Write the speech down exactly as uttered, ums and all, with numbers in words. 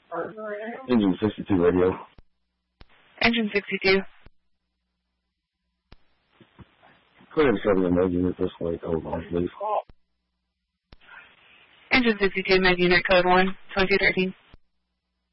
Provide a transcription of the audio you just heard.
Engine sixty-two radio. Engine sixty-two. Clear seven med unit this way, code one, please. Engine sixty-two, med unit code one, twenty thirteen.